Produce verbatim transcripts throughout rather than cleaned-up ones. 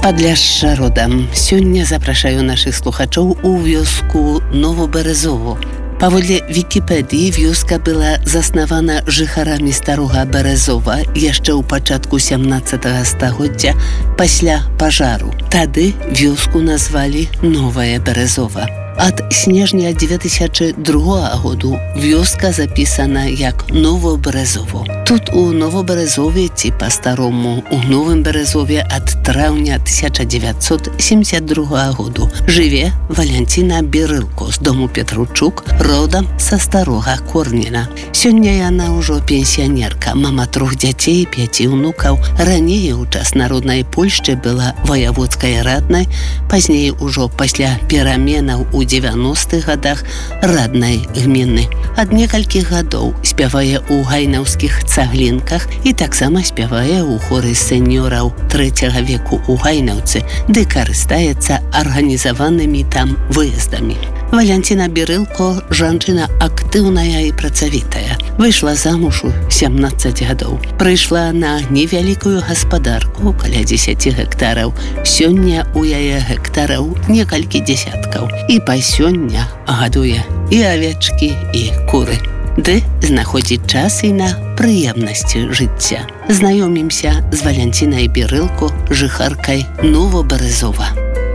Падляшша родам. Сёння запрашаю нашых слухачоў у вёску Новоберезово. Паводле Вікіпедыі вёска была заснавана жыхарамі старога Березова яшчэ ў пачатку сямнаццатага стагоддзя пасля пажару. Тады вёску назвалі Новае Березова. Ад снежня дзве тысячы другога году вёска запісана як Новоберезово. Тут у Новоберезове, ці па-старому у Новым Березове ад траўня тысяча дзевяцьсот семьдесят другога году жыве Валянціна Бірылко з дому Петручук, родам са старога Корніна. Сёння яна ўжо пенсіянерка, мама трох дзяцей, пяці ўнукаў. Раней у час народнай Польшчы была ваяводскай раднай, пазней ужо пасля пераменаў у дзевяностых гадах раднай гміны. Ад некалькіх гадоў спявае ў гайнаўскіх цаглінках і таксама спявае ў хоры сеньораў трэцяга веку ў Гайнаўцы, ды карыстаецца арганізаванымі там выездамі. Валянціна Бірылко – жанчына актыўная і працавітая. Выйшла замуж у сямнаццаць гадоў. Прыйшла на невялікую гаспадарку, каля дзесяці гектараў. Сёння у яе гектараў некалькі дзесяткаў. І па сёння гадуе і авечкі, і куры. Ды знаходзіць час і на прыемнасці жыцця. Знаёмімся з Валянцінай Бірылко, жыхаркай Новоберезова.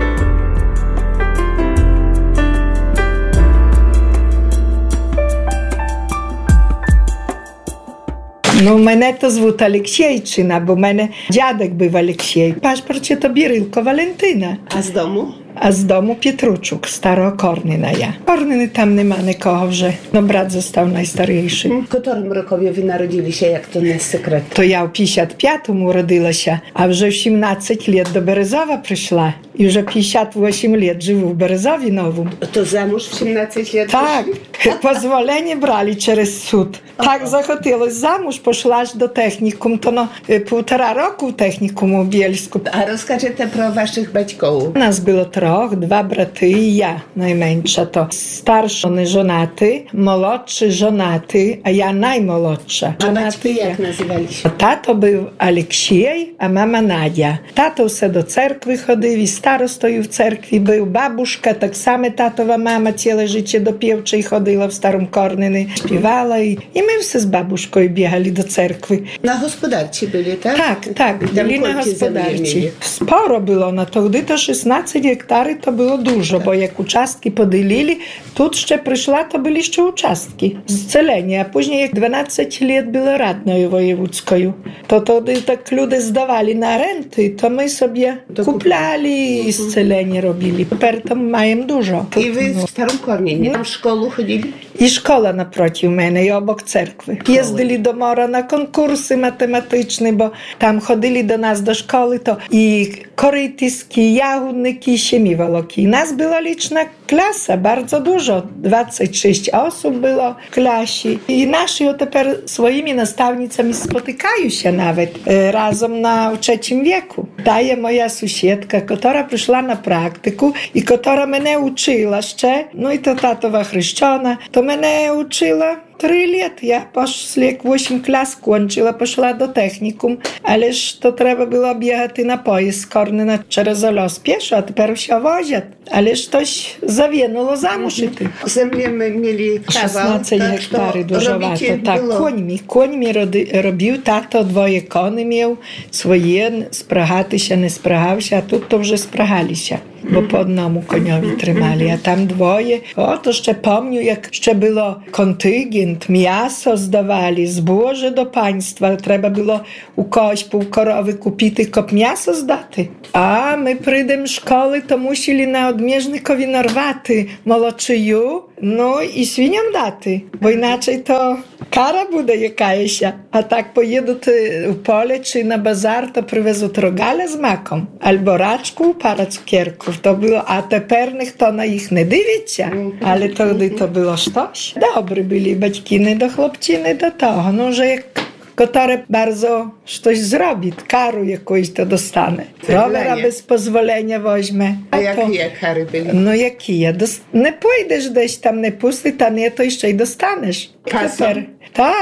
Ну, мене то звуть Алексєйчина, бо в мене дядек був Алексєй. В пашпорті то Бірилко Валентина. А з дому? А з дому Петручук, старого Корніна я. Корніни там нема нікого вже. Ну, брат został найстаріший. В котрому рокові ви народилися, як то не секрет? То я в п'ятдесят п'ятому родилася, а вже в сімнадцять лет до Березова прийшла. І вже п'ятдесят вісім лет живу в Березові новому. То замуж в сімнадцять лет? Так, позволення брали через суд. Так захотілось замуж, пішла аж до технікуму. То ну, півтора року в технікуму в Бєльську. А розкажете про ваших батьків? У нас було трьох, два брати і я, найменша. То старший не жонатий, молодший жонатий, а я наймолодша. А батьки як називалися? Тато був Алексій, а мама Надя. Тато все до церкви ходив, і старостою в церкві був. Бабушка, так само татова мама ціле життя до півчої ходила в Старому Корнині, співала. І, і ми все з бабушкою бігали до церкви. На господарчі були, так? Так, так, були на господарчі. Споро було на то, тоді то шістнадцять гектарів, то було дуже, бо як участки поділили, тут ще прийшла, то були ще участки. Зцілення, а пізніше як дванадцять років було радною воєвудською. То тоді так люди здавали на оренди, то ми собі купляли і зцілення робили. Тепер там маємо дуже. І ви в Старому Корніні в школу ходили? І школа напроти мене, і обок церкви. Їздили до мора на конкурси математичні, бо там ходили до нас до школи, то і коритиські, ягодники, щеміволоки. Нас була лічна класа, bardzo dużo, двадцять шість осіб було в класі. І наші тепер своїми наставницями спотикаються навіть разом на третьому віку. Та є моя сусідка, яка прийшла на практику і яка мене учила ще, ну і то татова хрещена, то мене учила три літа. Я після як вісім клас кончила, пішла до технікум, але ж то треба було бігати на поїзд з Корнина через Олос пішо, а тепер все возять. Але ж тось завінуло замуж іти. Землі ми мали шістнадцять гектарів, дуже багато. Так, коньми. Коньми робив, тато двоє кони мав, свої, спрагатися, не спрагався, а тут то вже спрагалися. Бо по одному коньові тримали, а там двоє. О, то ще пам'ятаю, як ще було контингент, м'ясо здавали, збоже до панства. Треба було у когось пів корови купити, коп м'ясо здати. А ми прийдемо з школи, то мусили на одміжникові нарвати молодшию, ну і свиням дати. Бо іначе то кара буде якаяся. А так поїдуть у поле чи на базар, то привезуть рогаля з маком. Або рачку, пара цукерку. То було, а тепер ніхто на їх не дивиться. Але тоді то було щось. Добре були батьки, не до хлопчини, до того. Ну, вже як котре bardzo щось зробить, кару якусь то достане. Ровера без позволення возьме. А, а які є кари були? Ну, які є? Дос... Не пойдеш десь там, не пустить, а не, то ще й достанеш. Касом? Так.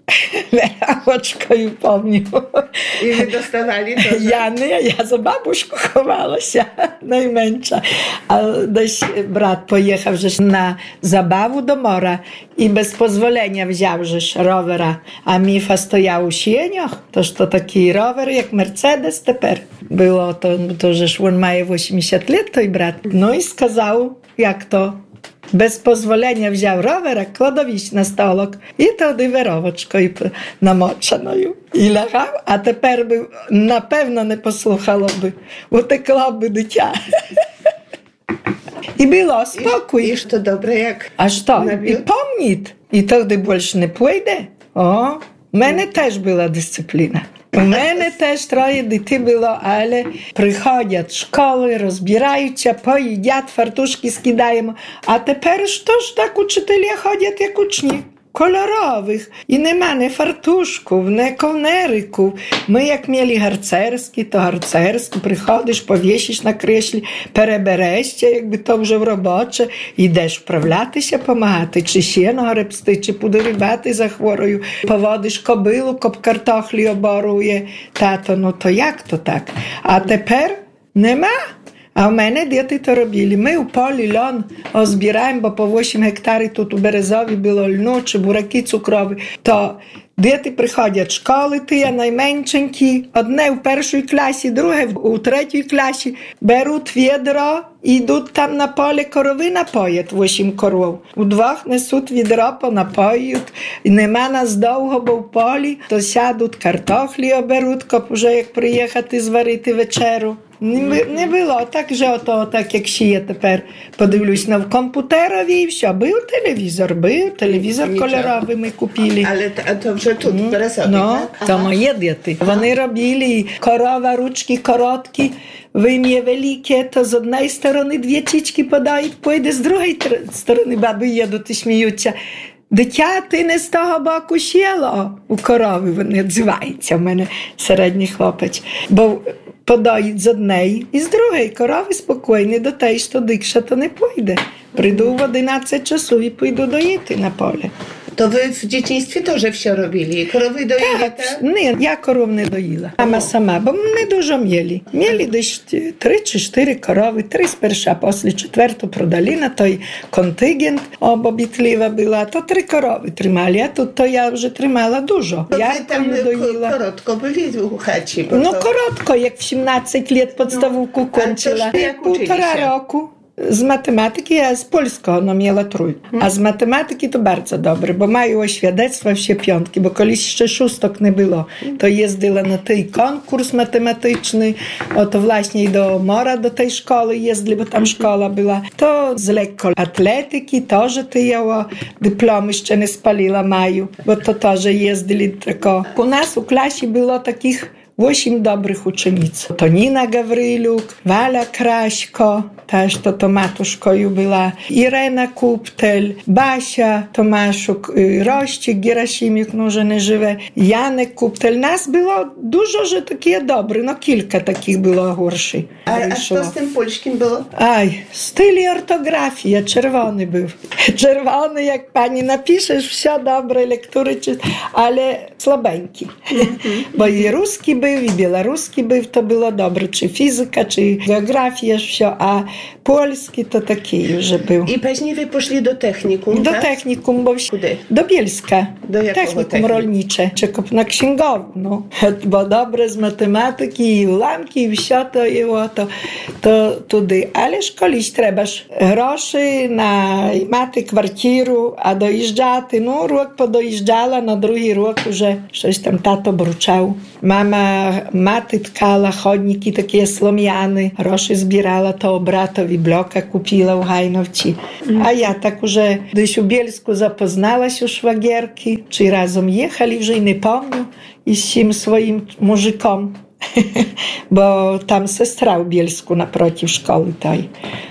Werawочкою помню. I wy dostawali to? Że... Ja nie, ja za babuszką chowała się najmęcza. A dесь brat pojechał żeś na zabawę do mora i bez pozwolenia wziął żeś rowera, a Mifa stojał u sieniach. Toż to taki rower jak Mercedes teper. Było to, to żeś on ma osiemdziesiąt lat, той brat. No i skazał, jak to bez pozwolenia wziął rower, a kładowić na stolok i wtedy werowoczkою namoczanою. I lechał, a teper by na pewno nie posłuchało by, utekło by dycia. I było spokój. Iż to dobre jak... Aż to, i pomnit. I wtedy больше nie pójdę. O, u мене też była dyscyplina. У мене теж троє дітей було, але приходять з школи, розбираються, поїдять, фартушки скидаємо. А тепер що ж так учителі ходять, як учні? Kolorowych. I nie ma nie fartuszków, nie kołneryków. My jak mieli harcerski, to harcerski. Przychodzisz, powiesisz na kreśli, perebereście, jakby to вже w robocze. Idesz wprawiaty się, pomagati, czy sieno grebsty, czy podrybaty za chworою. Powodisz kobylu, kop kartofli oboruje. Tato, no to jak to tak? A тепер нема. А в мене діти то робили. Ми у полі льон озбираємо, бо по вісім гектарів тут у Березові було льну, чи бураки цукрові. То діти приходять з школи, ті найменшенькі, одне в першій класі, друге у третій класі, беруть відро і йдуть там на полі, корови напоять, вісім коров. Удвох несуть відро, понапоюють, і нема нас довго, бо в полі, то сядуть, картофлі оберуть, коп уже як приїхати зварити вечеру. Не, не було так, що ото, так як ще я тепер подивлюсь на комп'ютерові і все. Був телевізор, був телевізор Нічого. Кольоровий ми купили. Ale to, to вже тут, в Березові, No, tak? to moje діти. Вони робили корова, ручки короткі, вим'є велике, то з однієї сторони дві чічки подають, пойде з другої сторони баби їдуть і сміються. Дитя, ти не з того боку сіло у корови, вони відзиваються в мене середній хлопець. Бо подають з однієї і з другої корови спокійно до те, що дикша, то не пойде. Прийду в одинадцять часу і піду доїти на поле. To wy w dzieciństwie też wsio robili? Korowy doili, Так, tak? ні, я коров не доїла. Мама сама, бо ми дуже мєлі. Мєлі десь три чи чотири корови, три спершу, а після четверту продали на той контингент, обобітлива була, то три корови тримали, а тут то я вже тримала дуже. To Я wy tam не доїла. korotko byli u chaci. bo Ну, to... коротко, як в сімнадцять років підставку кончила. то ж як Півтора училися? року. Z matematyki, a z polskiego no miała trójkę. A z matematyki to bardzo dobre, bo mają świadectwa wsie piątki, bo kiedyś jeszcze szóstok nie było. To jeździła na tej konkurs matematyczny, oto właśnie i do Mora, do tej szkoły jeździli, bo tam szkoła była. To z lekko atletyki, to, że ty ją dyplomy jeszcze nie spaliła maju, bo to to, że jeździli tylko. U nas u klasie było takich Восемь добрых учениц. То Нина Гаврилюк, Валя Красько, też to to matuszkою była, Irena Kuptel, Basia Tomaszuk, Rościk Gierasimiuk, no że nie żywe, Janek Kuptel. Nas było dużo, że takie dobre, no kilka takich było gorszy. A, a co z tym polskim było? Aj, styl i ortografia, czerwony był. Czerwony, jak pani napiszesz, все dobre lektury, ale słabeńki. Bo i ruski był, i białoruski był, to było dobre, czy fizyka, czy geografia, все, a polski to taki już był. I później wy poszli do technikum, Do tak? technikum, bo Kudy? do Bielska. Do jakiego technikum technikum? rolnicze, czy na księgową, no. Bo dobre z matematyki i ułamki i все to było, to, to tudy. Ale szkolić trebaż groszy na maty kwartiru, a dojeżdżaty, no rok podojeżdżala, na drugi rok już coś tam tato bruczał. Mama maty tkala, chodniki takie slomiany, groszy zbierała, to bratowi bloka kupiła u Hajnowci. A ja tak już gdyś u Bielsku zapoznała się u szwagierki, czy razem jechali, już nie pomnę, i z tym swoim muzykom, bo tam sestra u Bielsku naprotiv szkoły tej.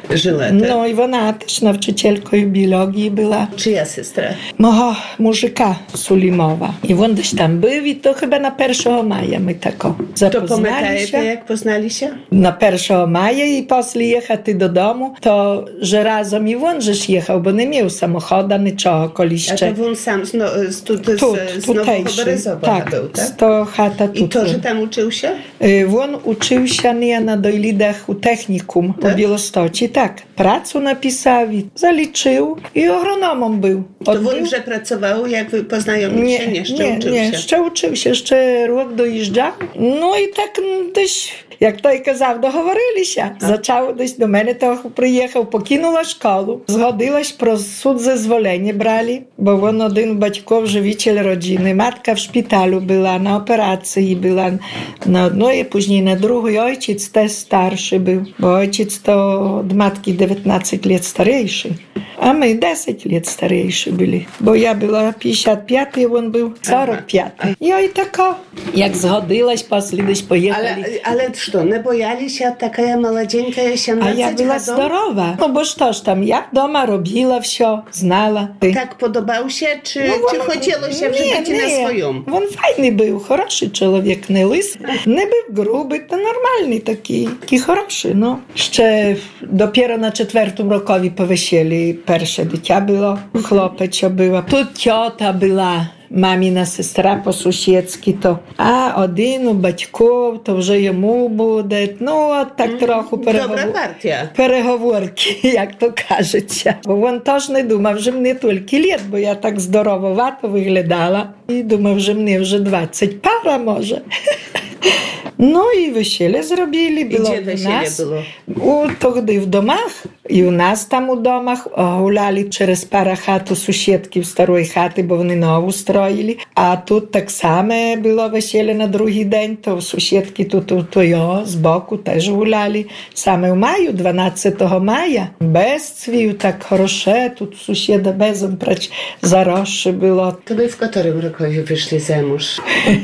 żyła, tak? No i ona też nauczycielką biologii była. Czyja sestra? Mого mужика Сулімова. І він десь там був, і то хіба на першого мая ми тако запозналися. То пам'ятаєте, як позналися? На першого мая, і після їхати додому, то же разом і він же ж їхав, бо не мав самохода, нічого, коли ще. А то він сам з, no, z, tu, z, тут, z Nowego Berezowa так, był, tak? То хата тут. I to, że tam uczył się? Він учився не на дойлідах у технікум у Білостоці. Так, працю написав, залічив і агрономом був. To він вже працював, як ви познайомилися? Ні, ще ні, учився? Ні, ще учився, ще рік доїжджав. Ну і так десь, як той казав, договорилися. Зачав десь до мене, то приїхав, покинула школу. Згодилась про суд зазволення брали, бо він один батьков живитель родини. Матка в шпиталю була, на операції була на одної, później на другої. Ojciec теж старший був, бо ojciec то від матки дев'ятнадцять років старіший. А ми десять років старіші були. Бо я була п'ятдесят п'ятий, він був сорок п'ятий. І ой тако, як згодилась, після десь поїхали. Але, але що, не боялися, така молоденька, сімнадцять А я була годов? здорова. Ну, бо що ж там, я вдома робила все, знала. Так подобався, чи, Ну, чи він- хотілося вже ні, бути ні. на своєму? Він файний був, хороший чоловік, не лис. Не був грубий, та нормальний такий. Такий хороший, ну. Ще допіро на четвертому рокові по весіллі перше дитя було, хлопеча було. Тут тьота була. Маміна сестра по-сусідськи то, а один у батьків, то вже йому буде. Ну, от так трохи переговор... Добра партія. переговорки, як то кажеться. Бо він теж не думав, що мені тільки літ, бо я так здорововато виглядала. І думав, що мені вже двадцять пара може. Ну і весілля зробили. Було І де весілля нас, було? У, тоді в домах, і у нас там у домах гуляли через пару хат у сусідків старої хати, бо вони нову строїли. А тут так само було весілля на другий день, то у сусідки тут у того збоку теж гуляли. Саме в маю, дванадцятого мая, без цвів, так хороше, тут сусіда безом прач заросше було. To wy w którym roku wyszli za mąż?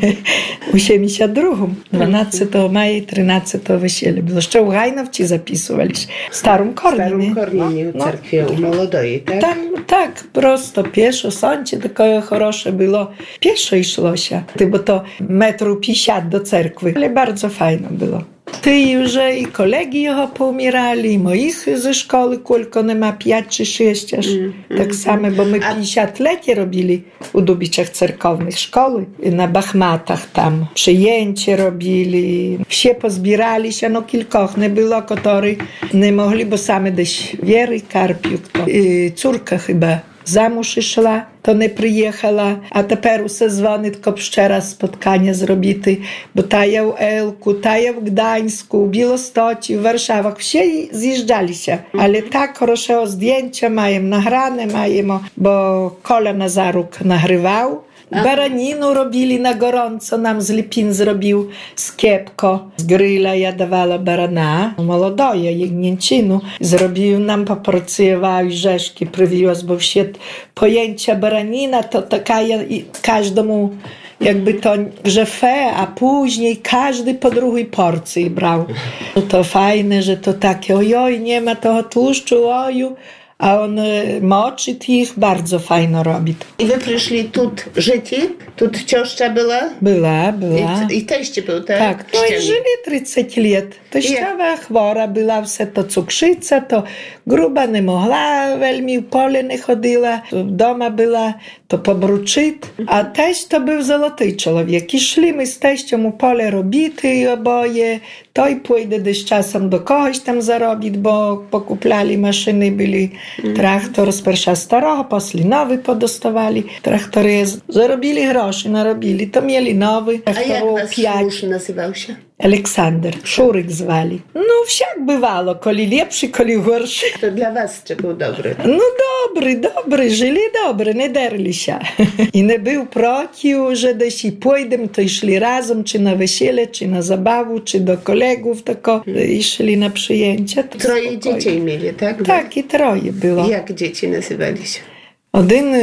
У сімдесят другому, дванадцятого мая і тринадцятого весілля було. Ще у Гайновці записувались. В Старому Корніні. W Starym Korninie u No. cerkwie u Молодої, tak? Там так, просто пішо, сонце таке хороше було. Пішо йшлося, бо то метру п'ятдесят до церкви. Але дуже файно було. Ти вже і колеги його поумирали, і моїх зі школи, кілько нема, п'ять чи шість аж. Mm, mm, так само, бо ми п'ятдесят літ робили у Дубичах церковних школи, і на Бахматах там przyjęcie робили. Всі позбиралися, но кількох не було, які не могли, бо саме десь Віри Карпюк, і цурка хіба замуж ішла, то не приїхала, а тепер усе дзвонить, щоб ще раз споткання зробити, бо та я в Елку, та я в Гданську, в Білостоці, в Варшавах, всі з'їжджалися. Але так хорошого здjęcia маємо, награне маємо, бо Коля Назарук нагрівав. Бараніну робили на горąco, нам з Ліпін зробив скепко. З гриля я давала барана, молодої ягнінчину. Зробив нам, попрацював, і жешки привіз, бо всі поєнця бараніна, то така я кожному jakby to grzefę, a później każdy po drugiej porcji brał. No to fajne, że to takie ojoj, nie ma toho tłuszczu, oju, a on moczy ich bardzo fajno robi. I wy przyszli тут żyć? Тут ciążcza była? Była, była. I, i teście był, tak? Tak, no i żyli тридцять lat. Teściowa chwora była, все to cukrzyca, to gruba nie mogła, veľmi w pole nie chodziła, doma była, to pobruczyt. A teść to był złoty człowiek. I szli my z teścią u pole robity oboje, to i pójdę gdzieś czasem do kogoś tam zarobić, bo pokuplali maszyny, byli traktor z pierwsza starego, posli nowy podostawali. Traktory zarobili groszy, narobili, to mieli nowy. A jak was mąż nazywał się? Aleksander, Szuryk zwali. No wsiak bywało, koli lepszy, koli gorszy. To dla was czy był dobry? No dobry, dobry, żyli dobry, nie derli się. I nie był protiv, że jeśli pójdę, to szli razem, czy na wesele, czy na zabawę, czy do kolegów, tylko i szli na przyjęcia. Troje dzieci mieli, tak? Tak, i troje było. Jak dzieci nazywali się? Один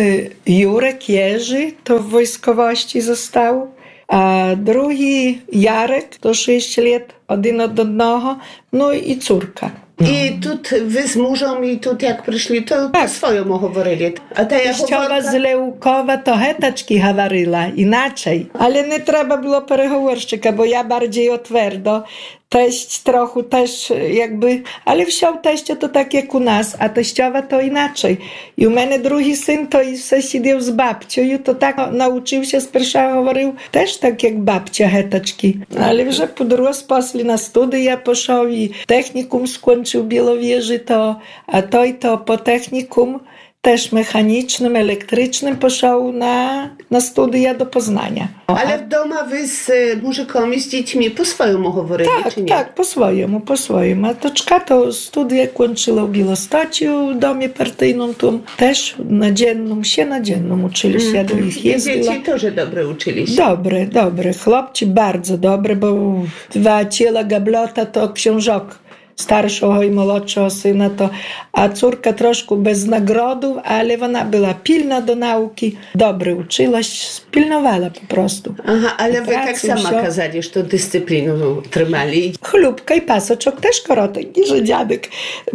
Jurek Jerzy, to w wojskowości został, a drugi Jarek, to sześć lat, один od одного, no i córka. I тут ви з мужем, і тут як прийшли, то Так. по-своєму говорили. А та я Тещова з Леукова то гетачки говорила, inaczej. Але не треба було переговорщика, бо я bardziej otwardo. Teść trochę też jakby, ale wsiał teścia to tak jak u nas, a teściowa to inaczej. I u mnie drugi syn to i все siedział z babcią i to tak nauczył się z pierwsza говорив też tak jak babcia hetaczki. Ale вже podróż poszli na studia poszł i technikum skończył w Białowieży to, a to i to po technikum też mechanicznym, elektrycznym poszedł na, na studia do Poznania. Ale w domu wy z muzykami, z dziećmi po swojemu говорили, Tak, czy nie? tak, po swojemu, po swojemu. A toczka to studia kończyła w Białostoczu, w domie partyjnym, tam też na dziennym, się na dziennym uczyli się, ja do ich I jeździła. dzieci też dobrze uczyli się. Dobre, dobre. Chłopci bardzo dobre, bo dwa ciela gablota to książok starszego i młodszego syna, to, a córka troszkę bez nagrodów, ale ona była pilna do nauki, dobrze uczyła się, pilnowała po prostu. Aha, ale wy Pracy, tak sama wsio. kazali, że dyscyplinu trzymali. Chlubka i pasoczok też korotek, że dziadek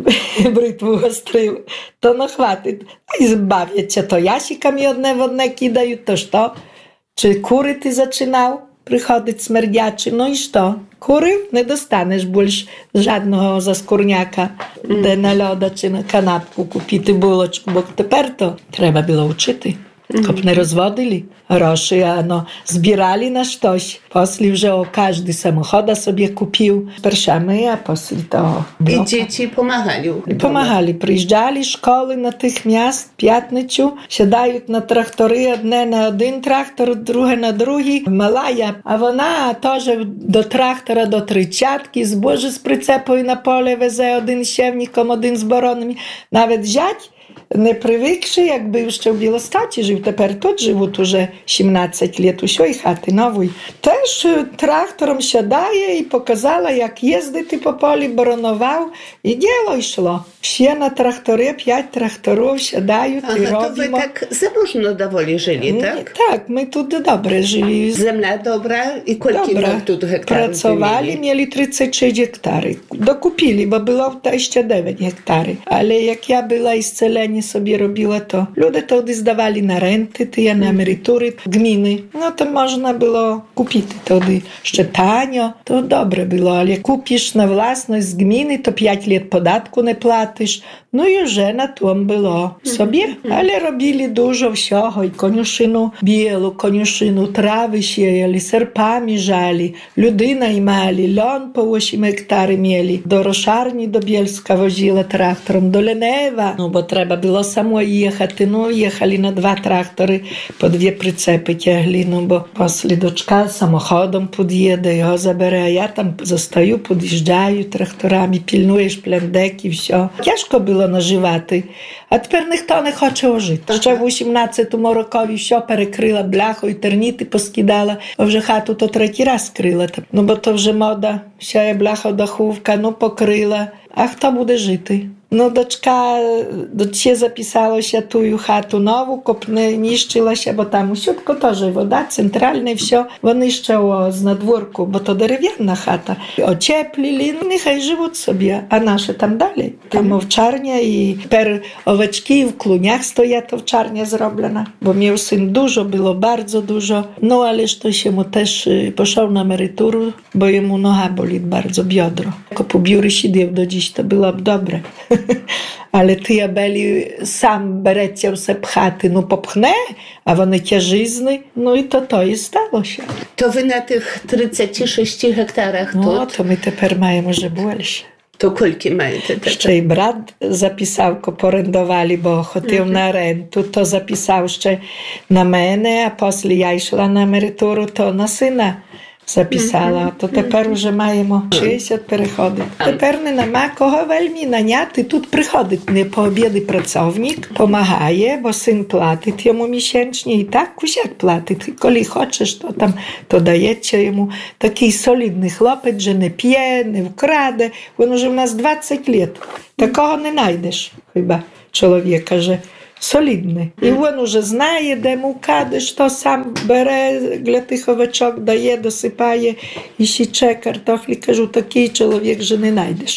brytwu ostrył. To no chwaty. No i zbawię cię, to jasika mi odne wodne kidają, toż to. Czy kury ty zaczynał przychodzić smerdjaczy? No i co? Kury nie dostaniesz больше żadnego zaskórniaka, mm. de na loda czy na kanapku kupity buloczku, bo тепер to trzeba było uczyty. Kop nie rozwodili groszy, a no zbierali na coś. Posli, że o każdy samochoda sobie kupił. Pierwszamy, a posli to I dzieci pomagali. Pomagali. Przyjeżdżali szkoły natychmiast, piatniciu, siadają na traktory, jedne na jeden traktor, drugie na drugi. Malaja, a ona też do traktora, do trzydziestki, zboże z przycepu i na pole weze один siewnikom, один z boronami. Nawet wziąć nie przywykszy, jakby jeszcze w Białostocie żył, teraz тут живуть уже сімнадцять lat u sioj chaty nowej. Też traktorem siadaje i pokazała, jak jeździć po poli, boronował i dzieło szło. Wszyscy na traktorie, pięć traktorów siadają i robimy. To wy tak zamożno dowoli żyli, tak? Tak, my tu dobrze żyli. Zemla dobra i koliki tu hektarów Pracowali, mieli, mieli trzydzieści trzy hektary. Dokupili, bo było dwadzieścia dziewięć hektary. Ale jak ja była i scelenie sobie robiła, to ludzie to zdawali na renty, ty na emerytury gminy. No to można było kupić wtedy jeszcze tanio. To dobre było, ale kupisz na własność z gminy, to pięć lat podatku nie płacisz. No i już na tym było sobie. Ale robili dużo всього. I koniuszynu bielu, koniuszynu trawy siejali, serpami żali, ludy najmali, ląd po osiem hektary mieli. Do Roszarni, do Bielska woziła traktorem, do Lenewa. No bo trzeba było samo jechać. No jechali na dwa traktory, po dwie przycepy ciągli, no bo posli doczka samochodem podjedę, ją zabierę, a ja tam zostaju, podjeżdżaju traktorami, pilnujesz plendeki, wsio. Ciężko było nażywaty. A тепер ніхто не хоче ожити. Ще в вісімнадцятому рокові все перекрила бляхою, терніти поскидала, а вже хату то третій раз крила. Ну, бо то вже мода, вся бляходаховка, ну, покрила. А хто буде жити? No doczka, do się zapisało się tu chatu nową, kopny niszczyła się, bo tam usiutko to, że woda centralna, wsio, bo niszczyło z nadwórku, bo to drewniana chata. Ocieplili, no niechaj żywą sobie, a nasze tam dalej. Tam owczarnia i per oweczki w kluniach stoja to owczarnia zrobiona, bo miał syn dużo, było bardzo dużo, no ależ to się mu też poszedł na emeryturę, bo jemu noga boli bardzo, biodro. Jako po biury siedział do dziś, to byłoby dobre. Ale ty ja byli sam bereciał se pchaty, no popchnę, a one ciężyzny, no i to to i stało się. To wy na tych trzydziestu sześciu hektarach No to... to my teraz mamy może больше. To koliki mają te te? Jeszcze i brat zapisał, ko porendowali, bo chodził na rentu, to zapisał jeszcze na mnie, a poslije ja szła na emeryturę, to na syna zapisała, to тепер уже маємо шістдесят переходить. Тепер не нема кого вельми наняти. Тут приходить не по обіди працівник, помагає, бо син платить йому місячні, і так кусяк платить. Коли хочеш, то там, то дається йому. Такий солідний хлопець, що не п'є, не вкраде. Він уже в нас двадцять років. Такого не знайдеш, хіба чоловіка, що solidny. I on już zna, де mu kadesz, to sam bere dla tych oweczok, daje, dosypaje i sicze kartofli. Кажу, такий człowiek, że nie znajdziesz.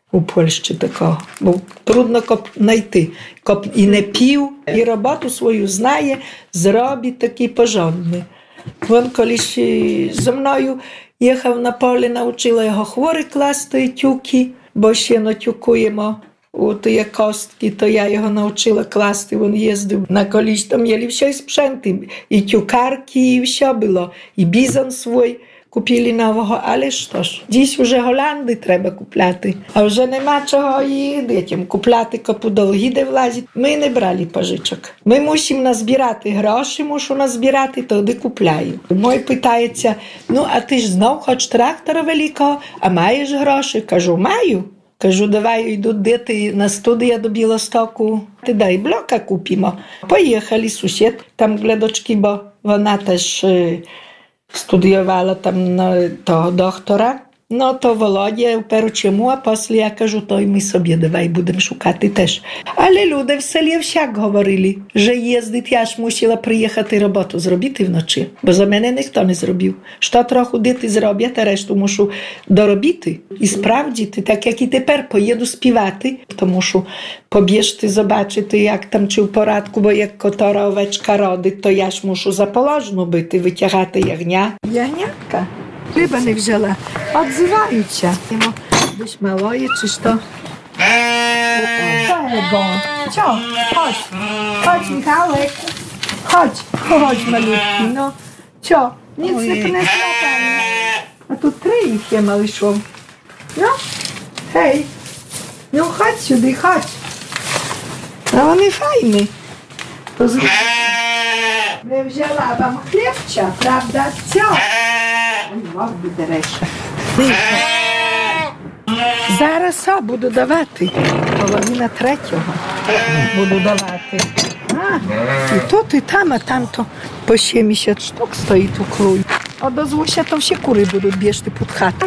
у Польщі такого. Бо трудно знайти. І не пів, і роботу свою знає, зробить такий пожонний. Він колись зі мною їхав на полі, навчила його хворі класти тюки, бо ще натюкуємо у ті костки, то я його навчила класти, він їздив на коліч, там є все спrzęty, і тюкарки, і все було, і бізон свій купили нового, але що ж, dziś вже Голланди треба купляти, а вже нема чого і дітям купляти, копу долги де влазить. Ми не брали пожичок. Ми мусимо назбирати гроші, мушу назбирати, тоді купляю. Мой питається, ну а ти ж знов хоч трактора великого, а маєш гроші? Кажу, маю. Кажу, давай йдуть діти на студію до Білостоку, ти дай блока купимо. Поїхали, сусід, там глядачки, бо вона теж студіювала там на того доктора. Ну, то Володя вперед чому, а після я кажу, то й ми собі давай будемо шукати теж. Але люди в селі всяк говорили, що їздить, я ж мусила приїхати роботу зробити вночі, бо за мене ніхто не зробив. Що трохи діти зроблять, а решту мушу доробити і справдити, так як і тепер поїду співати, тому що побіжти, побачити, як там чи в порадку, бо як котора овечка родить, то я ж мушу заположну бити, витягати ягня. Ягнятка? Хліба не взяла. Отзиваються. Будеш малої, чи що? Чого? Чо? Chodź. Chodź, Michałek. Chodź. Chodź, malutki. No. Чо? Nic nie принесла там. А тут три їх є, малишов. Ну? Hej. Ну, chodź сюди, chodź. А вони файні. Не взяла вам хлібча, правда? Чо? Морди дереша. Зараз а, буду давати. Половина третього буду давати. А, і тут, і там, а там то по сімдесят штук стоїть у клуні. Одозвуся, то всі кури будуть бігти під хату.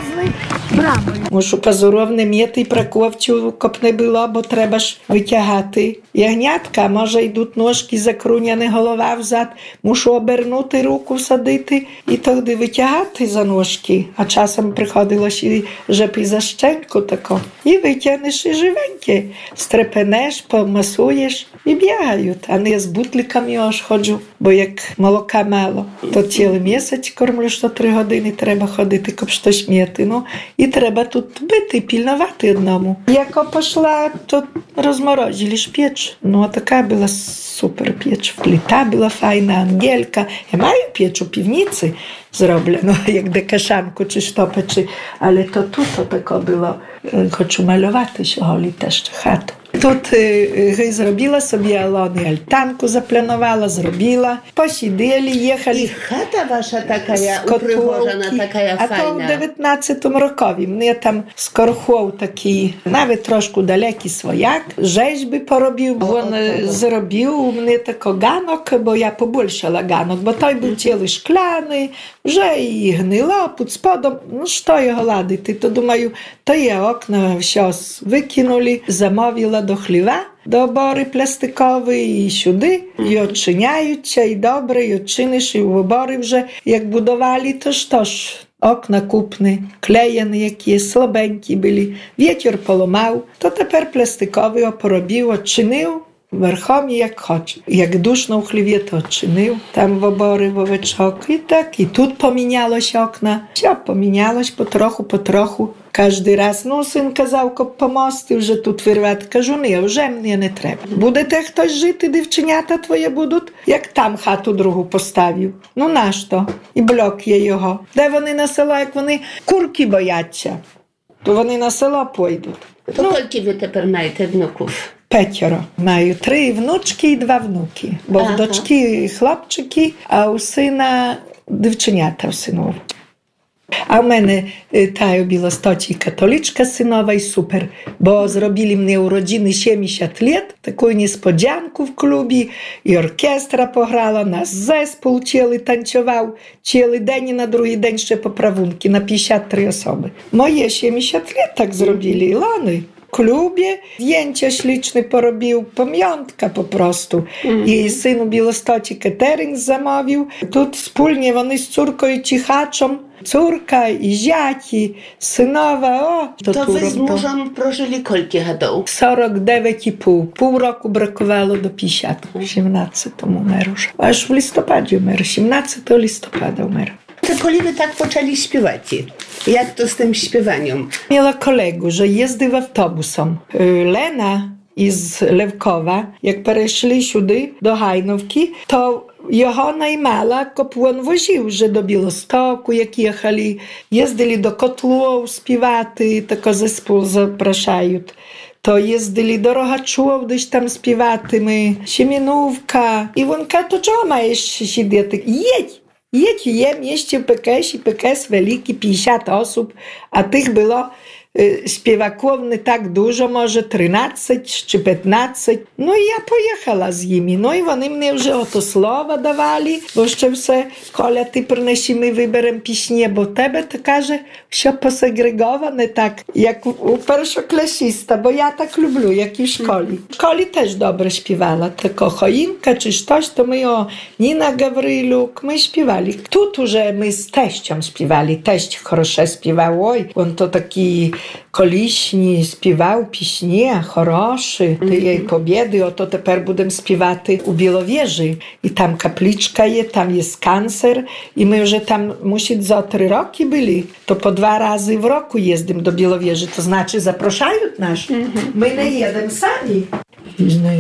Мушу позоровне м'яти і проковчу, коп не було, бо треба ж витягати. Ягнятка, може йдуть ножки, закруняне голова взад. Мушу обернути руку, всадити і тоді витягати за ножки. А часом приходилось і жепи за щенку тако. І витягнеш і живеньке. Стрепенеш, помасуєш і бігають. А не з бутликами аж ходжу, бо як молока мало. То цілий місяць кормлю, що три години треба ходити, коп щось м'яти. Ну, і треба тут бити, пільнувати одному. Як пішла, то розморозили ж піч. Ну, а така була супер піч. Плита була файна, ангелька. Я маю піч у півниці зроблено, як декашанку чи що печі. Але то тут тако було. Хочу малювати сьогодні теж хату. Тут е, зробила собі Алони альтанку, запланувала, зробила. Посиділи, їхали. І хата ваша така упригожена, така файна. А то в дев'ятнадцятому рокові. Мені там з Корхов такий, навіть трошки далекий свояк, жежби поробив. Він зробив мені тако ганок, бо я побольшала ганок, бо той був цілий шкляний, вже і гнило під сподом. Ну, що його ладити? То думаю, то є окна, все викинули, замовила до хліва, до обори пластикової і сюди, і відчиняються, і добре, і відчиниш, і в обори вже, як будували, то що ж, окна купні, клеєні які, слабенькі були, вітер поламав, то тепер пластиковий поробив, відчинив, верхом як хоче. Як душно в хліві, то відчинив, там в обори вовечок, і так, і тут помінялось окна, все помінялось потроху-потроху. Кожний раз, ну, син казав, коп помости, вже тут вирвати. Кажу, ні, вже мені не треба. Будете хтось жити, дівченята твої будуть, як там хату другу поставив. Ну, нащо? І блок є його. Де вони на село, як вони курки бояться, то вони на село пойдуть. То ну, скільки ви тепер маєте внуків? П'ятеро. Маю три внучки і два внуки. Бо ага. В дочки хлопчики, а у сина дівченята у синову. А в мене та Білостоці католичка синова і супер, бо зробили мені уроджини сімдесят літ, таку несподянку в клубі, і оркестра пограла, нас зеспол цілий танцював, цілий день і на другий день ще поправунки на п'ятдесят три особи. Моє сімдесят літ так зробили, Ілони. klubie. Zdjęcia śliczne porobił, pamiątka po prostu. Mm-hmm. Jej syn u Białostoci catering zamówił. Tu wspólnie oni z córką i cichaczą, córka i ziaki, synowa, o. To, to wy z mężem prożyli kolki latów? czterdzieści dziewięć i pół. Pół roku brakowało do pięćdziesiątego. osiemnastego umarł. Aż w listopadzie umarł. osiemnastego listopada umarł. To kiedy wy tak poczęli śpiewać? Jak to z tym śpiewaniem? Miała kolegę, że jeździł autobusem. Lena z Lewkowa, jak przeszli siudy do Hajnówki, to jego najmala kapłan woził, że do Białostoku, jak jechali, jeździli do Kotłów śpiewaty, tylko zespół zapraszają. To jeździli do Rogaczów, gdzieś tam śpiewaty, my, Siemienówka. I wonka, to czego ma jeszcze siedzieć? Jedź! Jedź, je mieście P K S i P K S wielki, pięćdziesiąt osób, a tych było y, śpiewaków nie tak dużo, może trzynaście czy piętnaście. No i ja pojechała z nimi. No i oni mnie już o to słowa dawali, bo jeszcze se, Koля, ty przynosimy wyberem piśnie, bo tebe to każe, все posegregowane tak, jak u, u pierwszoklasista, bo ja tak lubię, jak i w szkole. W szkole też dobrze śpiewała, tylko choinka czy coś, to my o Nina Gawryluk, my śpiewali. Tu, tu, że my z teścią śpiewali, teść chorosze śpiewał, oj, on to taki koliśni, śpiewał piśnie, choroszy, ty jej pobiedy, oto teraz będę śpiewaty u Białowieży i tam kapliczka jest, tam jest kancer i my już tam musi za trzy roki byli, to po dwa razy w roku jeździmy do Białowieży, to znaczy zapraszają nas, my nie jedemy sami.